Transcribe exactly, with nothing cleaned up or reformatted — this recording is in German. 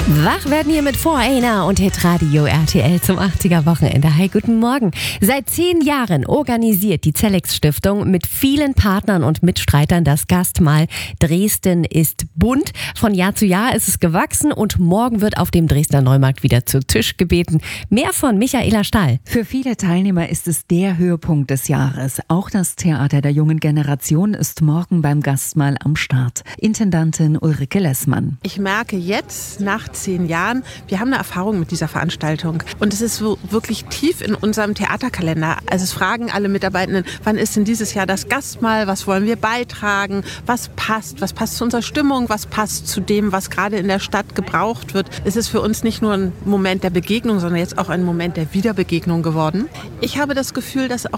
Wach werden hier mit vor einer und Hitradio R T L zum achtziger Wochenende. Hi, guten Morgen. Seit zehn Jahren organisiert die Zellex Stiftung mit vielen Partnern und Mitstreitern das Gastmahl Dresden ist bunt. Von Jahr zu Jahr ist es gewachsen und morgen wird auf dem Dresdner Neumarkt wieder zu Tisch gebeten. Mehr von Michaela Stahl. Für viele Teilnehmer ist es der Höhepunkt des Jahres. Auch das Theater der jungen Generation ist morgen beim Gastmahl am Start. Intendantin Ulrike Lessmann. Ich merke jetzt, nach zehn Jahren, wir haben eine Erfahrung mit dieser Veranstaltung. Und es ist so wirklich tief in unserem Theaterkalender. Also es fragen alle Mitarbeitenden, wann ist denn dieses Jahr das Gastmahl? Was wollen wir beitragen? Was passt? Was passt zu unserer Stimmung? Was passt zu dem, was gerade in der Stadt gebraucht wird? Es ist für uns nicht nur ein Moment der Begegnung, sondern jetzt auch ein Moment der Wiederbegegnung geworden. Ich habe das Gefühl, dass auch